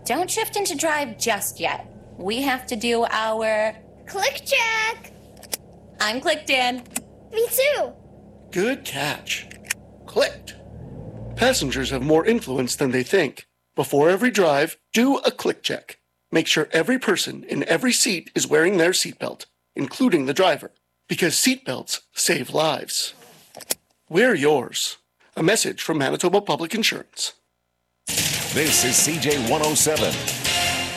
Don't shift into drive just yet. We have to do our click check. I'm clicked in. Me too. Good catch. Clicked. Passengers have more influence than they think. Before every drive, do a click check. Make sure every person in every seat is wearing their seatbelt, including the driver, because seatbelts save lives. Wear yours. A message from Manitoba Public Insurance. This is CJ 107.